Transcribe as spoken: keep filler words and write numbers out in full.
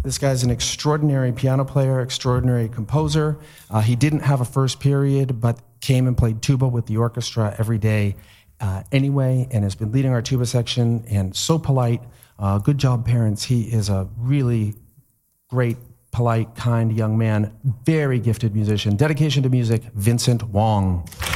This guy's an extraordinary piano player, extraordinary composer. Uh, he didn't have a first period, but came and played tuba with the orchestra every day uh, anyway, and has been leading our tuba section, and so polite. Uh, good job, parents. He is a really great, polite, kind young man, very gifted musician. Dedication to music, Vincent Wong.